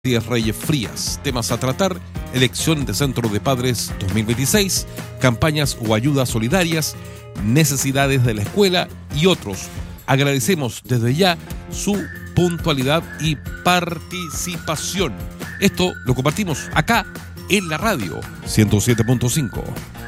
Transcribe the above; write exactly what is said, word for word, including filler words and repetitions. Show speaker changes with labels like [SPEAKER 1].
[SPEAKER 1] Díaz Reyes Frías. Temas a tratar: elección de centro de padres dos mil veintiséis, campañas o ayudas solidarias, necesidades de la escuela y otros. Agradecemos desde ya su puntualidad y participación. Esto lo compartimos acá en la radio ciento siete punto cinco.